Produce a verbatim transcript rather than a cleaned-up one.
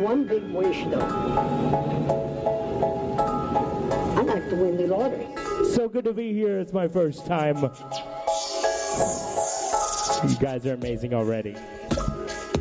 one big wish, though. I'd like to win the lottery. So good to be here. It's my first time. You guys are amazing already.